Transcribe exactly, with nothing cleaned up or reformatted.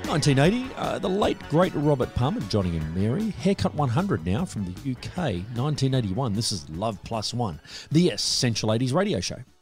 nineteen eighty, uh, the late great Robert Palmer, Johnny and Mary. Haircut one hundred now from the U K. nineteen eighty-one, this is Love Plus One, the Essential eighties radio show.